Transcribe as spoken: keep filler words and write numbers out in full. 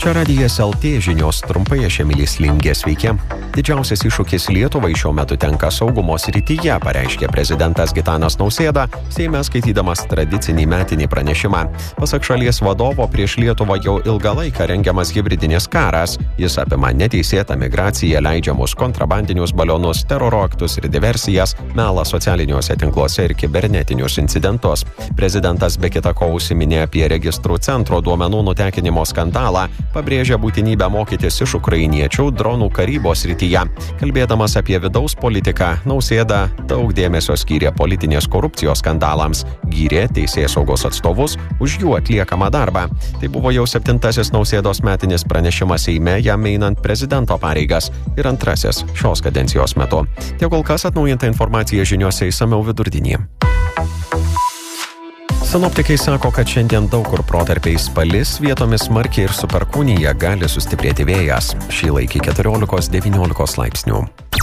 Čia Radijas L T žinios trumpai, aš Emilis Lingė, sveiki. Didžiausias iššūkis Lietuvai šiuo metu tenka saugumo srityje, pareiškė prezidentas Gitanas Nausėda, Seime skaitydamas tradicinį metinį pranešimą. Pasak šalies vadovo, prieš Lietuvą jau ilgą laiką rengiamas hibridinis karas. Jis apima neteisėtą migraciją, leidžiamus kontrabandinius balionus, teroro aktus ir diversijas, melą socialiniuose tinkluose ir kibernetinius incidentus. Prezidentas be kita ko užsiminė apie registrų centro duomenų nutekinimo skandalą, pabrėžia būtinybę mokytis iš ukrainiečių dronų karybos srityje. Kalbėdamas apie vidaus politiką, Nausėda daug dėmesio skyrė politinės korupcijos skandalams, gyrė teisėsaugos atstovus už jų atliekamą darbą. Tai buvo jau septintasis Nausėdos metinis pranešimas Seime, jam einant prezidento pareigas ir antrasis šios kadencijos metu. Tiek kol kas, atnaujinta informacija žiniose išsamiau vidurdienį. Sinoptikai sako, kad šiandien daug kur protarpiais palis, vietomis smarkiai ir su perkūnija gali sustiprėti vėjas. Šįlaik iki keturiolikos devyniolikos laipsnių.